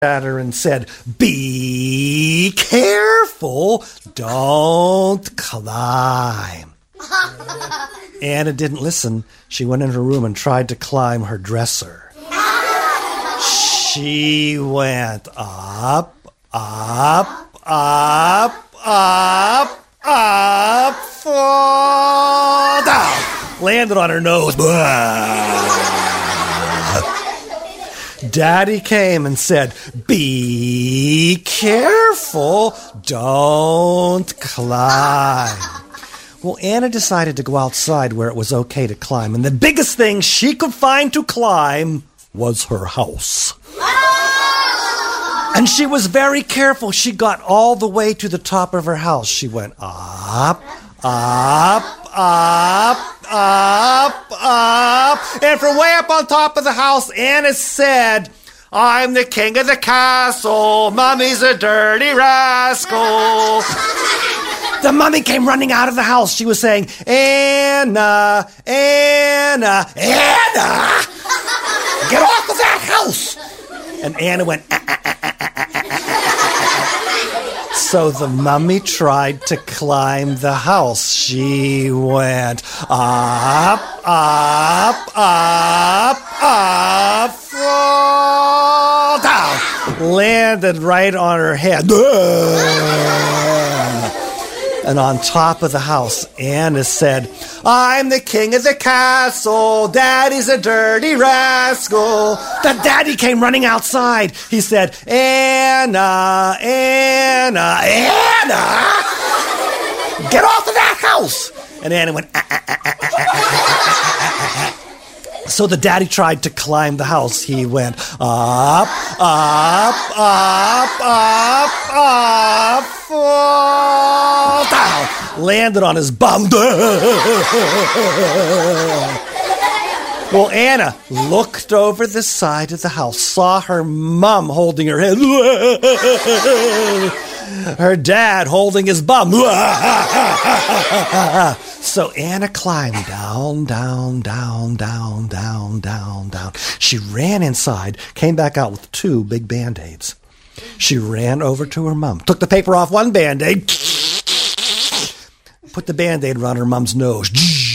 at her and said, "Be careful, don't climb." Anna didn't listen. She went in her room and tried to climb her dresser. She went up, up, up, up, up, fall down. Landed on her nose. Daddy came and said, "Be careful, don't climb." Well, Anna decided to go outside where it was okay to climb, and the biggest thing she could find to climb was her house. And she was very careful. She got all the way to the top of her house. She went up, up, up, up, up. And from way up on top of the house, Anna said, "I'm the king of the castle. Mummy's a dirty rascal." The mummy came running out of the house. She was saying, "Anna, Anna, Anna, get off of that house." And Anna went, "Ah, ah, ah, ah, ah, ah, ah." So the mummy tried to climb the house. She went up, up, up, up, fall down. Landed right on her head. And on top of the house, Anna said, "I'm the king of the castle. Daddy's a dirty rascal." The daddy came running outside. He said, "Anna, Anna, Anna, get off of that house." And Anna went, "Ah, ah, ah, ah, ah, ah, ah." So the daddy tried to climb the house. He went up, up, up, up, up, fall down. Landed on his bum. Well, Anna looked over the side of the house, saw her mom holding her head, her dad holding his bum. So Anna climbed down, down, down, down, down, down, down. She ran inside, came back out with 2 big Band-Aids. She ran over to her mom, took the paper off one Band-Aid, put the Band-Aid around her mom's nose.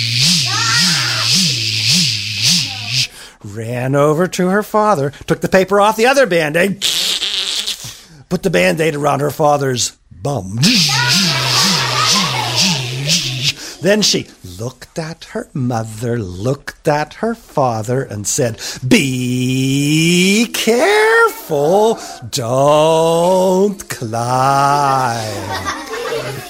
Ran over to her father, took the paper off the other Band-Aid, put the Band-Aid around her father's bum. Then she looked at her mother, looked at her father, and said, "Be careful, don't climb."